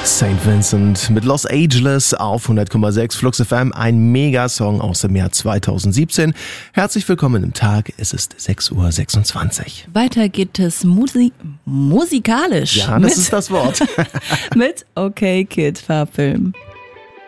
St. Vincent mit Los Angeles auf 100,6 Flux FM, ein Megasong aus dem Jahr 2017. Herzlich willkommen im Tag, es ist 6:26 Uhr. Weiter geht es musikalisch. Ja, das ist das Wort. Mit Okay Kid Farbfilm.